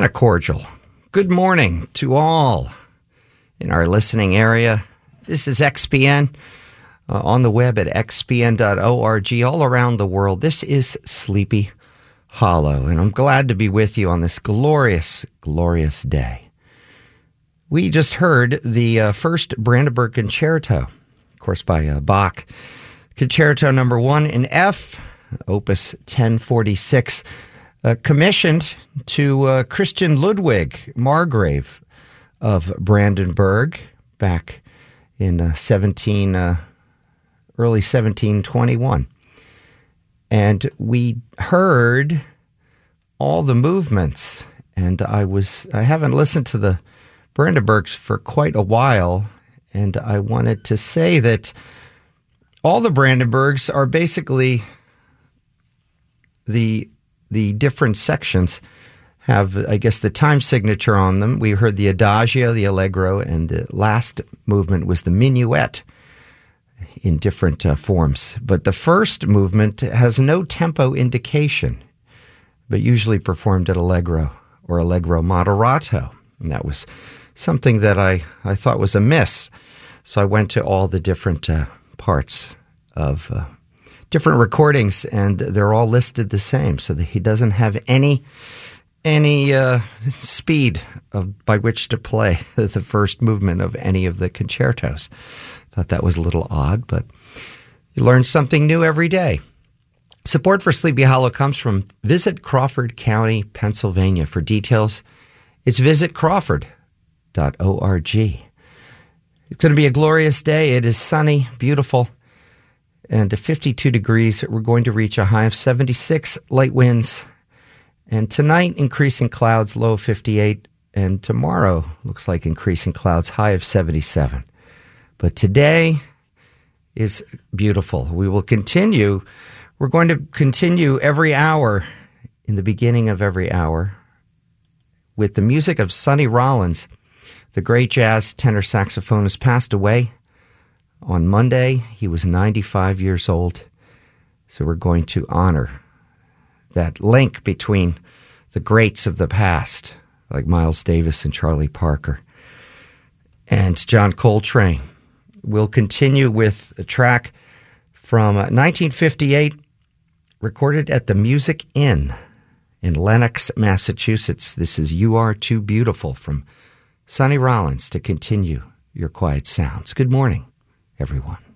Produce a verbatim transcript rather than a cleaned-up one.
and a cordial good morning to all in our listening area. This is X P N uh, on the web at x p n dot org all around the world. This is Sleepy Hollow, and I'm glad to be with you on this glorious, glorious day. We just heard the uh, first Brandenburg Concerto, of course, by uh, Bach. Concerto number one in F, Opus ten forty-six, uh, commissioned to uh, Christian Ludwig Margrave of Brandenburg back in uh, seventeen, uh, early seventeen twenty-one. And we heard all the movements, and I was I haven't listened to the Brandenburgs for quite a while, and I wanted to say that all the Brandenburgs are basically the the different sections have, I guess, the time signature on them. We heard the Adagio, the Allegro, and the last movement was the Minuet in different uh, forms. But the first movement has no tempo indication, but usually performed at Allegro or Allegro moderato. And that was something that I, I thought was amiss. So I went to all the different uh, parts of uh, different recordings, and they're all listed the same, so that he doesn't have any any uh, speed of by which to play the first movement of any of the concertos. Thought that was a little odd, but you learn something new every day. Support for Sleepy Hollow comes from Visit Crawford County, Pennsylvania. For details, it's visit crawford dot org. It's going to be a glorious day. It is sunny, beautiful, and fifty-two degrees. We're going to reach a high of seventy-six, light winds. And tonight, increasing clouds, low of fifty-eight. And tomorrow, looks like increasing clouds, high of seventy-seven. But today is beautiful. We will continue. We're going to continue every hour, in the beginning of every hour, with the music of Sonny Rollins. The great jazz tenor saxophonist passed away on Monday. He was ninety-five years old. So we're going to honor that link between the greats of the past, like Miles Davis and Charlie Parker, and John Coltrane. We'll continue with a track from nineteen fifty-eight, recorded at the Music Inn in Lenox, Massachusetts. This is You Are Too Beautiful from Sonny Rollins to continue your quiet sounds. Good morning, everyone.